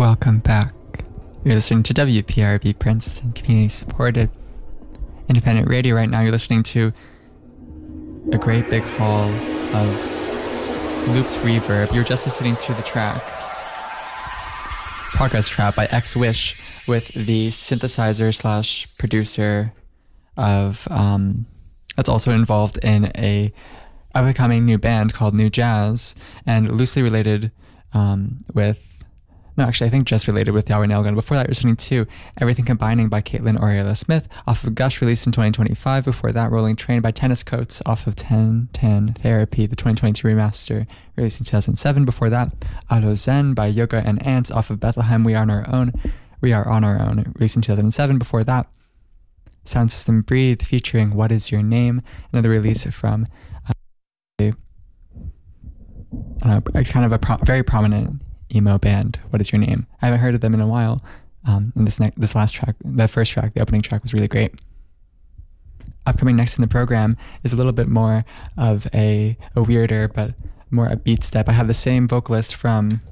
Welcome back. You're listening to WPRB Princeton Community Supported Independent Radio. Right now you're listening to a great big haul of looped reverb. You're just listening to the track Progress Trap by X Wish with the synthesizer slash producer of that's also involved in a up-and-coming new band called New Jazz, and loosely related I think just related with Yahweh Nailgun. Before that, you're listening to Everything Combining by Caitlin Oriela Smith off of Gush, released in 2025. Before that, Rolling Train by Tennis Coats off of 1010 Therapy, the 2022 remaster, released in 2007. Before that, Alo Zen by Yoga and Ants off of Bethlehem, We Are on Our Own, released in 2007. Before that, Sound System Breathe featuring What Is Your Name, another release from it's kind of a very prominent emo band, What Is Your Name. I haven't heard of them in a while. And this last track, the first track, the opening track, was really great. Upcoming next in the program is a little bit more of a weirder but more upbeat step. I have the same vocalist from